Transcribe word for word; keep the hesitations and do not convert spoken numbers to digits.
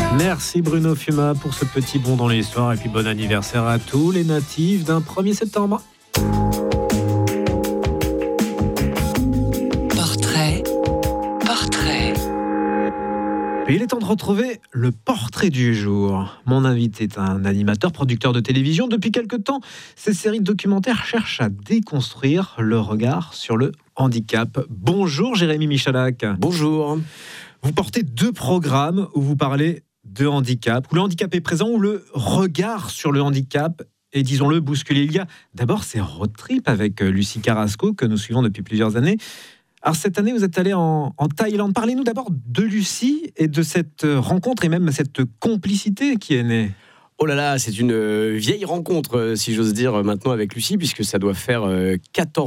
Merci Bruno Fuma pour ce petit bond dans l'histoire et puis bon anniversaire à tous les natifs d'un premier septembre. Portrait, portrait. Et il est temps de retrouver le portrait du jour. Mon invité est un animateur, producteur de télévision. Depuis quelque temps, ces séries de documentaires cherchent à déconstruire le regard sur le handicap. Bonjour Jérémy Michalak. Bonjour. Vous portez deux programmes où vous parlez de handicap, où le handicap est présent, où le regard sur le handicap est, disons-le, bousculé. Il y a d'abord ces road trips avec Lucie Carrasco que nous suivons depuis plusieurs années. Alors cette année, vous êtes allé en, en Thaïlande. Parlez-nous d'abord de Lucie et de cette rencontre et même cette complicité qui est née. Oh là là, c'est une vieille rencontre, si j'ose dire, maintenant avec Lucie, puisque ça doit faire quatorze